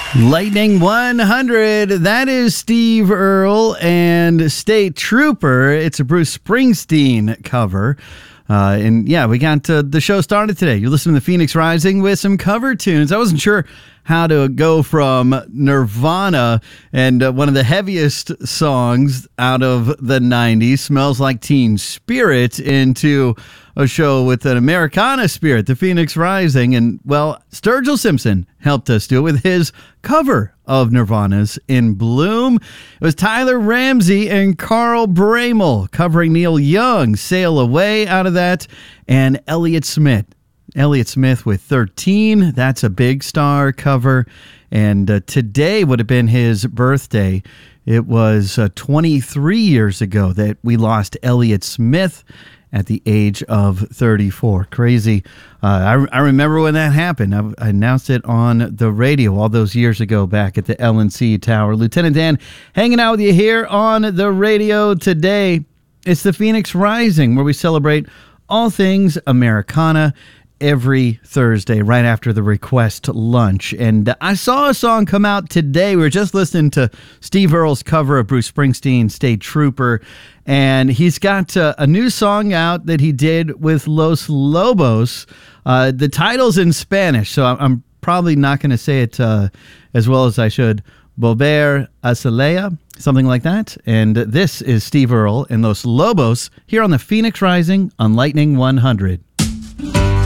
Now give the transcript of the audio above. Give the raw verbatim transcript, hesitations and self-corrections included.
Lightning one hundred, that is Steve Earle and State Trooper. It's a Bruce Springsteen cover. Uh, and yeah, we got uh, the show started today. You're listening to Phoenix Rising with some cover tunes. I wasn't sure how to go from Nirvana and uh, one of the heaviest songs out of the nineties, Smells Like Teen Spirit, into a show with an Americana spirit, the Phoenix Rising. And, well, Sturgill Simpson helped us do it with his cover of Nirvana's In Bloom. It was Tyler Ramsey and Carl Bramel covering Neil Young's Sail Away out of that, and Elliott Smith. Elliott Smith with thirteen. That's a Big Star cover. And uh, today would have been his birthday. It was uh, twenty-three years ago that we lost Elliott Smith at the age of thirty-four. Crazy. Uh, I, I remember when that happened. I, I announced it on the radio all those years ago back at the L N C Tower. Lieutenant Dan hanging out with you here on the radio today. It's the Phoenix Rising, where we celebrate all things Americana every Thursday right after the request lunch. And I saw a song come out today. We were just listening to Steve Earle's cover of Bruce Springsteen's State Trooper, and he's got uh, a new song out that he did with Los Lobos. Uh, the title's in Spanish, so I'm probably not going to say it uh, as well as I should. Volver a Celaya, something like that. And this is Steve Earle and Los Lobos here on the Phoenix Rising on Lightning one hundred.